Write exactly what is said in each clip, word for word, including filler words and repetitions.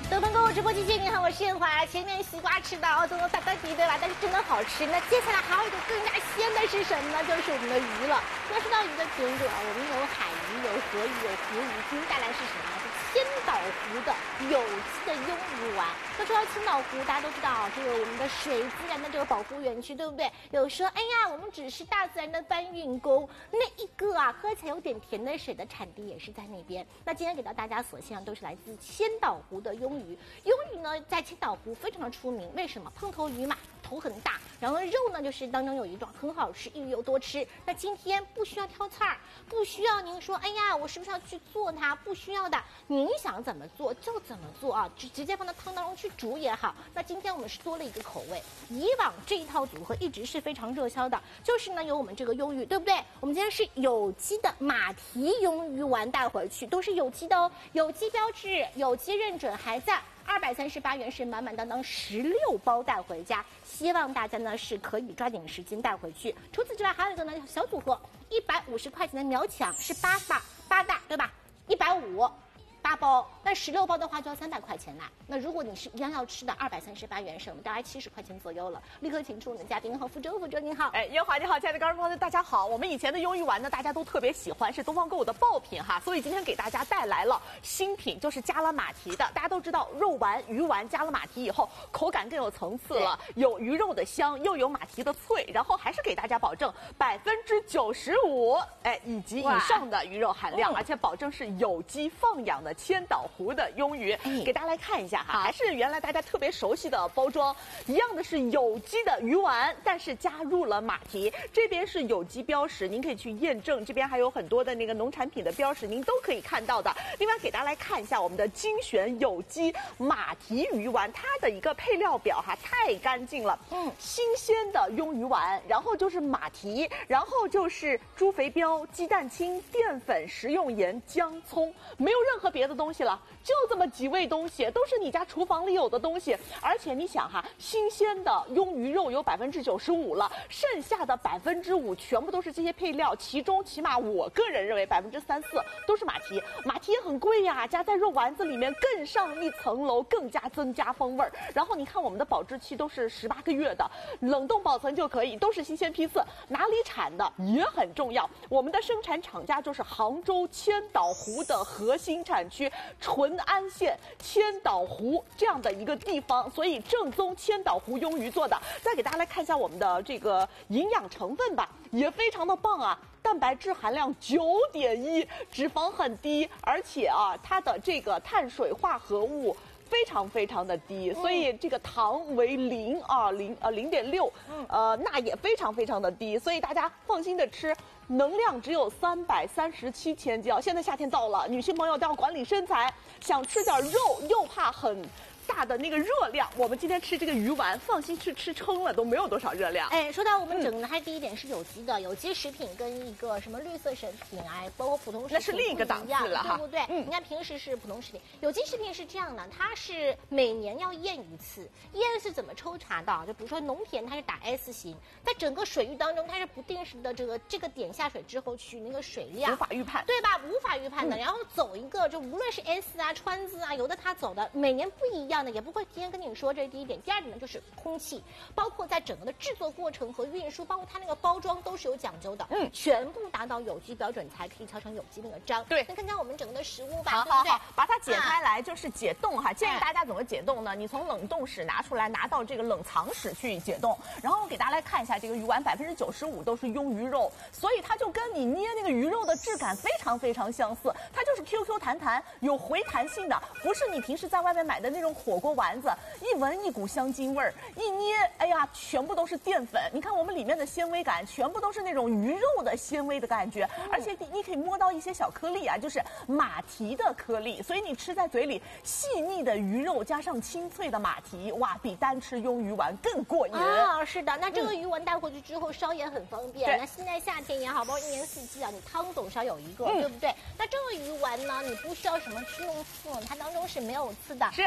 德芬购物直播间，你好，我是燕华。前面西瓜吃的哦，都都大大滴对吧？但是真的好吃。那接下来还有一个更加鲜的是什么呢？就是我们的鱼了。那说到鱼的品种啊，我们有海鱼、有河鱼、有湖鱼，今天带来是什么呢？是千岛湖的有机的鳙鱼丸。那说到千岛湖，大家都知道啊，这个我们的水自然的这个保护园区，对不对？有说，哎呀，我们只是大自然的搬运工，那一个啊，喝起来有点甜的水的产地也是在那边。那今天给到大家所献的都是来自千岛湖的鳙鱼。鳙鱼呢，在千岛湖非常的出名，为什么？胖头鱼嘛，头很大，然后肉呢就是当中有一段很好吃，鱼油多吃。那今天不需要挑刺儿，不需要您说，哎呀，我是不是要去做它？不需要的，您想怎么做就怎么做啊，直直接放到汤当中去煮也好。那今天我们是多了一个口味，以往这一套组合一直是非常热销的，就是呢有我们这个鳙鱼，对不对？我们今天是有机的马蹄鳙鱼丸带回去，都是有机的哦，有机标志，有机认准还在。二百三十八元是满满当当十六包带回家，希望大家呢是可以抓紧时间带回去。除此之外，还有一个呢小组合，一百五十块钱的秒抢是八大八大对吧？一百五八包，那十六包的话就要三百块钱啦。那如果你是一样要吃的，二百三十八元省了大概七十块钱左右了。立刻请出我们的嘉宾和福州，福州您好。 哎，燕华你好，亲爱的观众朋友大家好。我们以前的鳙鱼丸呢，大家都特别喜欢，是东方购物的爆品哈，所以今天给大家带来了新品，就是加了马蹄的。大家都知道，肉丸、鱼丸加了马蹄以后，口感更有层次了，有鱼肉的香，又有马蹄的脆，然后还是给大家保证百分之九十五，哎，以及以上的鱼肉含量，而且保证是有机放养的千岛湖的鳙鱼。嗯、给大家来看一下哈，还是原来大家特别熟悉的包装，一样的是有机的鱼丸，但是加入了马蹄。这边是有机标识，您可以去验证。这边还有很多的那个农产品的标识，您都可以看到的。另外，给大家来看一下我们的精选有机马蹄鱼丸，它的一个配料表哈，太干净了。嗯，新鲜的鳙鱼丸，然后就是马蹄，然后就是猪肥膘、鸡蛋清、淀粉、食用盐、姜、葱，没有任何别的东西了。就这么几味东西，都是你家厨房里有的东西，而且你想哈，新鲜的鳙鱼肉有百分之九十五了，剩下的百分之五全部都是这些配料，其中起码我个人认为百分之三四都是马蹄，马蹄也很贵呀，加在肉丸子里面更上一层楼，更加增加风味儿。然后你看我们的保质期都是十八个月的，冷冻保存就可以，都是新鲜批次，哪里产的也很重要。我们的生产厂家就是杭州千岛湖的核心产区，淳安县千岛湖这样的一个地方，所以正宗千岛湖鳙鱼做的。再给大家来看一下我们的这个营养成分吧，也非常的棒啊。蛋白质含量九点一，脂肪很低，而且啊，它的这个碳水化合物非常非常的低，所以这个糖为零啊，零呃零点六，呃钠也非常非常的低，所以大家放心的吃。能量只有三百三十七千焦，现在夏天到了，女性朋友都要管理身材，想吃点肉又怕很大的那个热量，我们今天吃这个鱼丸，放心吃，吃撑了都没有多少热量。 哎，说到我们整个，它第一点是有机的，有机食品跟一个什么绿色食品啊，包括普通食品， 那是另一个档次了哈， 对不对？嗯，你看平时是普通食品，有机食品是这样的，它是每年要验一次，验是怎么抽查的？就比如说农田它是打 S 型，在整个水域当中它是不定时的这个这个点下水之后取那个水量， 无法预判， 对吧？无法预判的，嗯、然后走一个就无论是 S 啊、川字啊，由得它走的，每年不一样。也不会提前跟你说，这是第一点。第二点呢，就是空气，包括在整个的制作过程和运输，包括它那个包装都是有讲究的，嗯，全部达到有机标准才可以敲成有机那个章。 对， 那看看我们整个的食物吧， 好对不对？ 好好，把它解开来就是解冻哈。建议大家怎么解冻呢？你从冷冻室拿出来，拿到这个冷藏室去解冻。然后我给大家来看一下，这个鱼丸百分之九十五都是鳙鱼肉，所以它就跟你捏那个鱼肉的质感非常非常相似，它就是 Q Q 弹弹，有回弹性的，不是你平时在外面买的那种火锅丸子。一闻一股香精味儿，一捏，哎呀，全部都是淀粉。你看我们里面的纤维感，全部都是那种鱼肉的纤维的感觉，嗯、而且你你可以摸到一些小颗粒啊，就是马蹄的颗粒，所以你吃在嘴里，细腻的鱼肉加上清脆的马蹄，哇，比单吃鳙鱼丸更过瘾。 啊，是的，那这个鱼丸带回去之后烧也很方便。嗯、那现在夏天也好，包括一年四季啊，你汤总是要有一个，嗯、对不对？那这个鱼丸呢，你不需要什么去弄刺，它当中是没有刺的。 是， 我们先看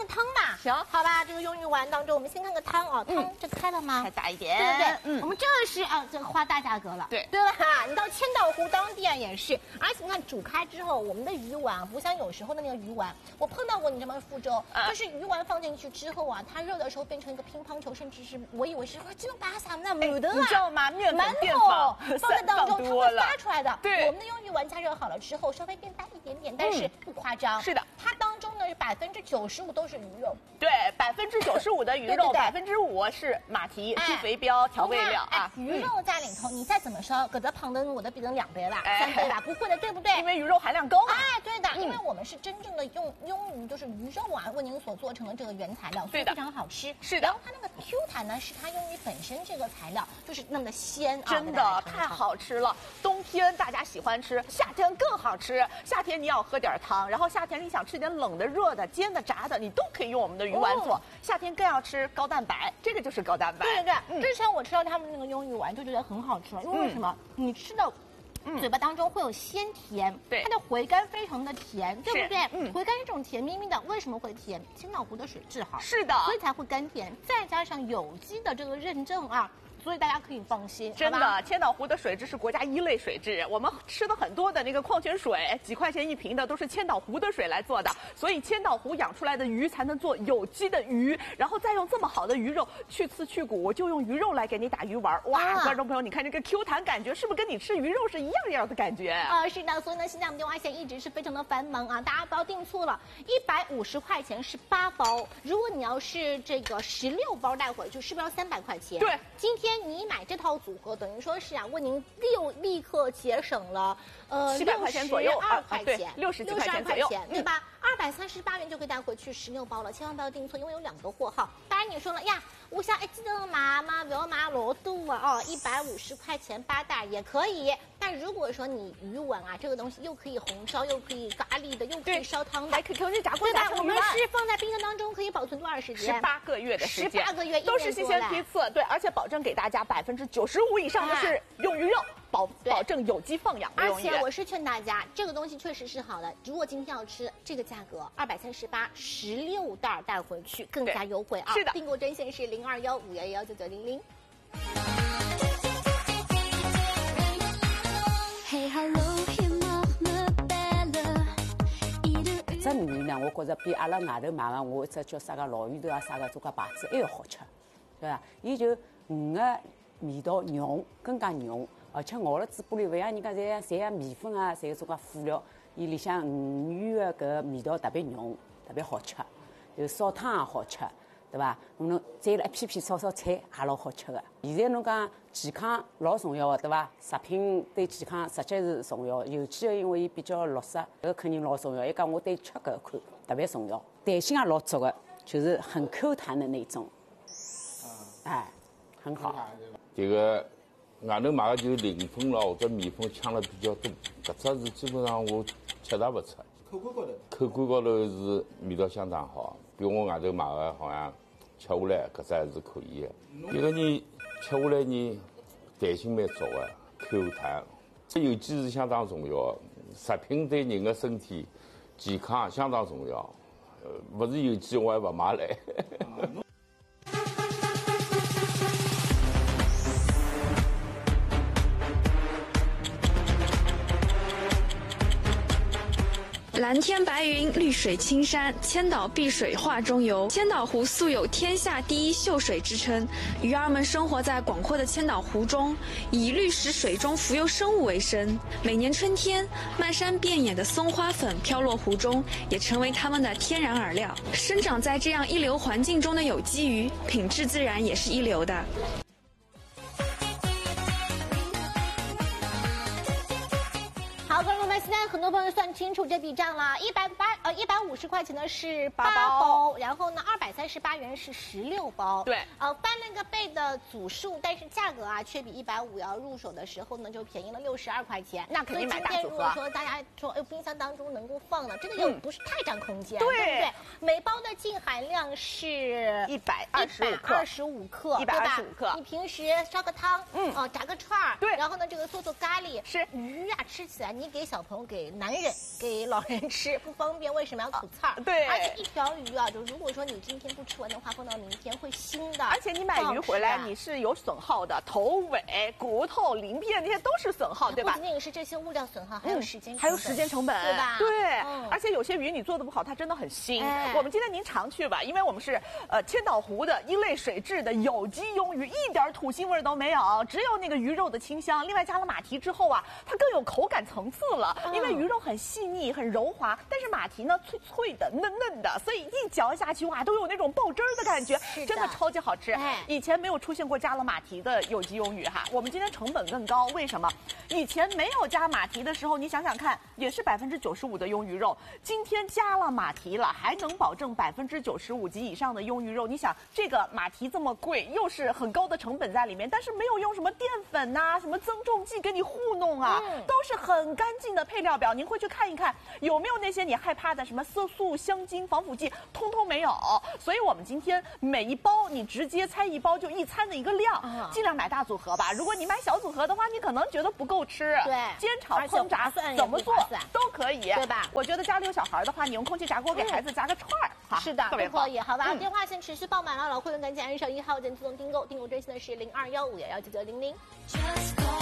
个汤吧。 行， 好吧，这个用鱼丸当中，我们先看个汤哦。汤这开了吗？ 再大一点， 对不对？ 嗯， 我们这个是啊，这个花大价格了， 对对吧？你到千岛湖当店也是，而且你看煮开之后，我们的鱼丸不像有时候的那个鱼丸，我碰到过你这么福州，就是鱼丸放进去之后啊，它热的时候变成一个乒乓球，甚至是我以为是这种把啥那没得啊， 你知道吗？面粉淀粉放在当中，它会发出来的。 对， 我们的用鱼丸加热好了之后，稍微变大一点点，但是不夸张。 是的， 它当中呢百分之九十五都是鱼肉。 对，百分之九十五的鱼肉，百分之五是马蹄、鸡肥膘调味料啊。 鱼肉在里头，你再怎么烧，搁这旁的我的比成两倍吧，三倍吧，不会的，对不对？ 因为鱼肉含量高嘛。 哎，对的，因为我们是真正的用用鱼，就是鱼肉啊，为您所做成的这个原材料，所以非常好吃。 是的， 然后它那个 Q 弹呢，是它用于本身这个材料，就是那么的鲜啊， 真的太好吃了。冬天大家喜欢吃，夏天更好吃。夏天你要喝点汤，然后夏天你想吃点冷的、热的、煎的、炸的，你都可以用我们的鱼丸做。夏天更要吃高蛋白，这个就是高蛋白。 对对对，之前我吃到他们那个用鱼丸就觉得很好吃了，因为为什么？你吃的。嘴巴当中会有鲜甜， 对， 它的回甘非常的甜，对不对？ 嗯， 回甘是这种甜蜜蜜的，为什么会甜？千岛湖的水质好， 是的， 所以才会甘甜，再加上有机的这个认证啊。所以大家可以放心， 真的，千岛湖的水质是国家一类水质。我们吃的很多的那个矿泉水，几块钱一瓶的，都是千岛湖的水来做的。所以千岛湖养出来的鱼才能做有机的鱼，然后再用这么好的鱼肉去刺去骨，就用鱼肉来给你打鱼丸。哇，啊、观众朋友，你看这个 Q 弹感觉是不是跟你吃鱼肉是一样一样的感觉？ 啊、呃，是的。所以呢，现在我们电话线一直是非常的繁忙啊，大家不要订错了，一百五十块钱是八包，如果你要是这个十六包带回去，是不是要三百块钱？ 对， 今天你买这套组合，等于说是啊，为您六立刻节省了呃七百块钱左右， 二块钱， 六十几块钱左右， 对吧？二百三十八元就可以带回去十六包了，千万不要订错，因为有两个货号。当然你说了呀，我想哎，记得买吗？不要买罗度啊，哦，一百五十块钱八袋也可以。但如果说你鱼丸啊，这个东西又可以红烧，又可以咖喱的，又可以烧汤的， 还可以调制炸锅， 对吧？我们是放在冰箱当中，可以保存多少时间？ 十八个月的时间， 十八个月， 都是新鲜批次，对，而且保证给大家百分之九十五以上的是用鱼肉。保保证有机放养， 而且我是劝大家，这个东西确实是好的。如果今天要吃，这个价格二百三十八，十六袋带回去更加优惠啊！ 是的， 订购专线是零二幺五幺幺九九零零。 这鱼呢，我觉着比阿拉外头买个我这叫啥个老鱼头啊，啥个做个牌子还要好吃，对吧？伊就鱼个味道浓，更加浓。而且熬了嘴巴里，勿像人家侪像侪像米粉啊，侪有种介辅料，伊里向鱼的搿味道特别浓，特别好吃。就烧汤也好吃，对伐？侬蘸了一片片烧烧菜也老好吃的。现在侬讲健康老重要的，对伐？食品对健康实际是重要，尤其因为伊比较绿色，搿个肯定老重要。伊讲我对吃搿款特别重要，弹性也老足的，就是很 Q 弹的那种，哎，很好。 这个。外头买的就是磷粉了或者米粉呛了比较多，搿只是基本上我吃它不出。口感高头，口感高头是味道相当好，比我外头买的好像吃下来搿只还是可以的。一个人吃下来呢，弹性蛮足的，口弹。这有机是相当重要，食品对人的身体健康相当重要。呃，不是有机我还不买来。 蓝天白云，绿水青山，千岛碧水画中游。千岛湖素有天下第一秀水之称，鱼儿们生活在广阔的千岛湖中，以滤食水中浮游生物为生。每年春天，漫山遍野的松花粉飘落湖中，也成为它们的天然饵料。生长在这样一流环境中的有机鱼，品质自然也是一流的。 好，观众们，现在很多朋友算清楚这笔账了，一百八呃一百五十块钱的是八包，然后呢二百三十八元是十六包， 对， 呃翻了个倍的组数，但是价格啊却比一百五要入手的时候呢就便宜了六十二块钱。 那肯定买大组合。 如果说大家说哎冰箱当中能够放的，这个又不是太占空间， 对对不对？每包的净含量是一百二十五克， 二十五克， 一百二十五克。 你平时烧个汤，嗯，哦炸个串儿， 对， 然后呢这个做做咖喱， 是鱼啊吃起来。你给小朋友、给男人、给老人吃不方便，为什么要煮刺儿。 对， 而且一条鱼啊，就如果说你今天不吃完的话，放到明天会腥的。 而且你买鱼回来，你是有损耗的，头尾、骨头、鳞片这些都是损耗，对吧？ 不仅仅是这些物料损耗，还有时间， 还有时间成本， 对吧？ 对，而且有些鱼你做的不好，它真的很腥。我们今天您常去吧，因为我们是呃千岛湖的一类水质的有机鳙鱼，一点土腥味都没有，只有那个鱼肉的清香。另外加了马蹄之后啊，它更有口感层次了，因为鱼肉很细腻、很柔滑，但是马蹄呢脆脆的、嫩嫩的，所以一嚼下去哇，都有那种爆汁儿的感觉，真的超级好吃。以前没有出现过加了马蹄的有机鳙鱼哈，我们今天成本更高，为什么？以前没有加马蹄的时候，你想想看，也是百分之九十五的鳙鱼肉，今天加了马蹄了，还能保证百分之九十五及以上的鳙鱼肉。你想，这个马蹄这么贵，又是很高的成本在里面，但是没有用什么淀粉呐、啊、什么增重剂给你糊弄啊，嗯、都是很干净的配料表。您回去看一看，有没有那些你害怕的什么色素、香精、防腐剂，通通没有。所以我们今天每一包你直接拆一包就一餐的一个量，嗯、尽量买大组合吧。如果你买小组合的话，你可能觉得不够吃。 对， 煎炒烹炸怎么做都可以， 对吧？ 我觉得家里有小孩的话，你用空气炸锅给孩子炸个串儿，哈， 是的， 特别可以，好吧？电话线持续爆满了，老会员赶紧按上一号键自动订购，订购专线的是零二幺五幺幺九九零零。